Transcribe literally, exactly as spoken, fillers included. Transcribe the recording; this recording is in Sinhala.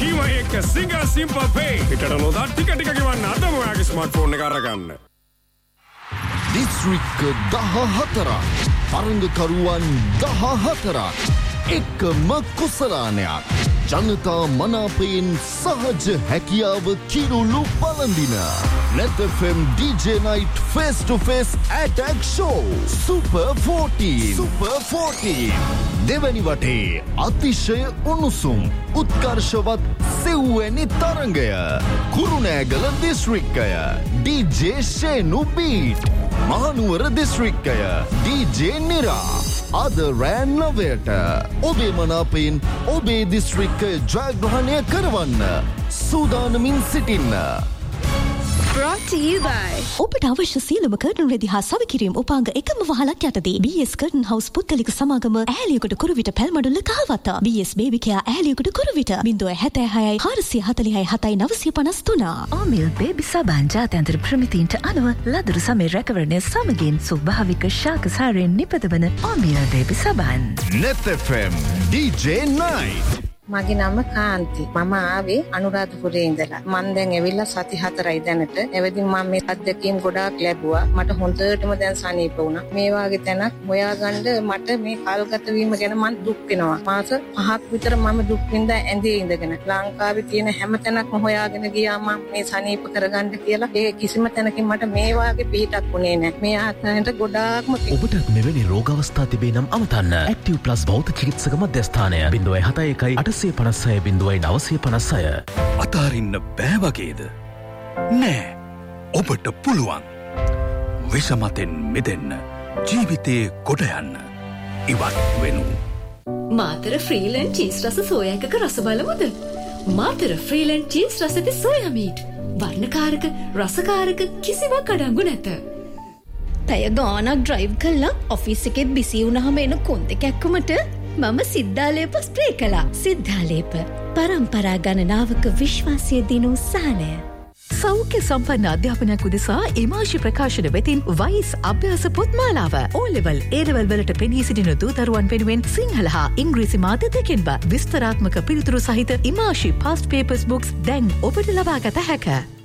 ජීවය එක්ක සිංගල් සිම්පල් පේ. පිටට නොදා ටික ටික ගෙවන්න අදම ඔයාගේ ස්මාර්ට්ෆෝන් එක අරගන්න. දිස්ත්‍රික්ක දහහතරක් තරඟකරුවන් දහහතරක් එකම කුසලානයක් ජනතා මනාපයෙන් සහජ හැකියාව කිරුළු පළඳින net F M D J Night face to face attack show Super fourteen Super fourteen දෙවැනි වටේ අතිශය උණුසුම් උත්කර්ෂවත් සෙව්වැනි තරඟය Kurunegala දිස්ත්‍රික්කය D J ෂේනු beat Mahanuwara දිස්ත්‍රික්කය D J නිරා අද රෑ නවයට ඔබේ මනාපයෙන් ඔබේ දිස්ත්‍රික්කය ජයග්‍රහණය කරවන්න සූදානමින් සිටින්න. Brought to you by ඔබට අවශ්‍ය සියලුම කර්ටන් රෙදි හා සවිකිරීම් උපාංග එකම වහලක් යටතේ B S කර්ටන් හවුස් පුද්ගලික සමාගම ඇහැලියකට Kuruwita Pelmadulla Kahawatta B S baby care ඇහැලියකට Kuruwita zero सात छह चार चार चार सात नौ पाँच तीन Amil Baby Saban ජාත්‍යන්තර ප්‍රමිතීන්ට අනුව ලදරු සමේ රැකවරණය සමගින් ස්වභාවික ශාකසාරයෙන් නිපදවන Amil Baby Saban. net F M D J Night මගේ නම කාන්ති. මම ආවේ අනුරාධපුරේ ඉඳලා. මම දැන් ඇවිල්ලා සති හතරයි දැනට. එවෙදින් මම මේ අත්දැකීම් ගොඩාක් ලැබුවා. මට හොඳටම දැන් සනීප වුණා. මේ වාගේ තැනක් හොයාගන්න මට මේ කල්ගත වීම ගැන මම දුක් වෙනවා. මාස පහක් විතර මම දුක් විඳා ඇඳේ ඉඳගෙන. ලංකාවේ තියෙන හැම තැනක්ම හොයාගෙන ගියා මම මේ සනීප කරගන්න කියලා. ඒ කිසිම තැනකින් මට මේ වාගේ පිටක් වුණේ නැහැ. මේ ආතනට ගොඩාක්ම ඔබට මෙවැනි රෝග අවස්ථා තිබේ නම් අමතන්න. Active Plus බෞද්ධ චිකිත්සක මධ්‍යස්ථානය ज़ीरो सात एक आठ සිය පනස්සය බිඳුවයි නවසය පනස්සය. අතාරින්න බෑ වගේද? නෑ. ඔබට පුළුවන්. විෂමතෙන් මිදෙන්න. ජීවිතේ කොට යන්න. ඉවත් වෙනු. මාතර ෆ්‍රීලන්ඩ් චීස් රස සෝයා එකක රස බලමුද? මාතර ෆ්‍රීලන්ඩ් චීස් රස ඇති සෝයා මීට්. වර්ණකාරක, රසකාරක කිසිවක් අඩංගු නැත. පැය ගානක් ඩ්‍රයිව් කළා ඔෆිස් එකෙත් බිසි වුණාම එන කොන්ද කැක්කමට මම සිද්ධාලේප ස්ප්‍රේ කළා. සිද්ධාලේප පරම්පරා ගණනාවක විශ්වාසය දිනූ සහනය. සෞඛ්‍ය සම්පන්න අධ්‍යාපනයක් උදෙසා ඉමාශි ප්‍රකාශන වෙතින් vice අභ්‍යාස පොත්මාලාව O level A level වලට පෙනී සිටින දූ දරුවන් වෙනුවෙන් සිංහල හා ඉංග්‍රීසි මාධ්‍ය දෙකෙන්ම විස්තරාත්මක පිළිතුරු සහිත ඉමාශි past papers books දැන් ඔබට ලබා ගත හැකියි.